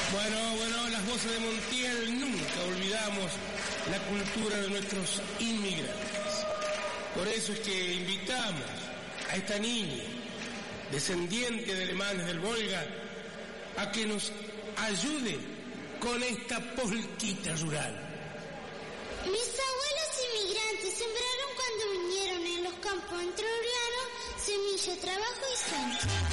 Bueno, las voces de Montiel, nunca olvidamos la cultura de nuestros inmigrantes. Por eso es que invitamos a esta niña, descendiente de alemanes del Volga, a que nos ayude con esta polquita rural. Mis abuelos inmigrantes sembraron cuando vinieron en los campos entrerrianos semilla, trabajo y sueño.